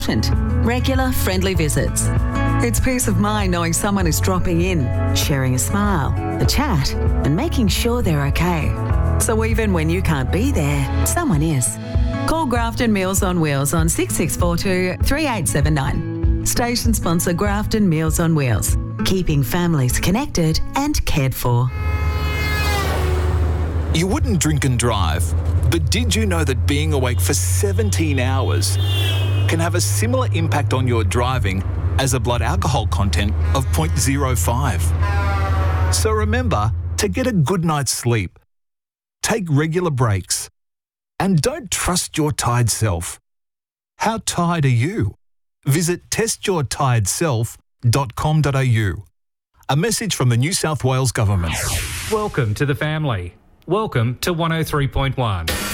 Regular friendly visits. It's peace of mind knowing someone is dropping in, sharing a smile, a chat, and making sure they're okay. So even when you can't be there, someone is. Call Grafton Meals on Wheels on 6642 3879. Station sponsor Grafton Meals on Wheels, keeping families connected and cared for. You wouldn't drink and drive, but did you know that being awake for 17 hours can have a similar impact on your driving as a blood alcohol content of 0.05? So remember to get a good night's sleep, take regular breaks, and don't trust your tired self. How tired are you? Visit testyourtiredself.com.au. A message from the New South Wales Government. Welcome to the family. Welcome to 103.1.